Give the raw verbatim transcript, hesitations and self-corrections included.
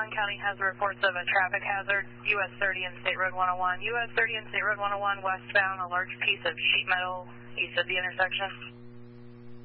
Collin County has reports of a traffic hazard, U S thirty and State Road one oh one. U S thirty and State Road one oh one westbound, a large piece of sheet metal east of the intersection.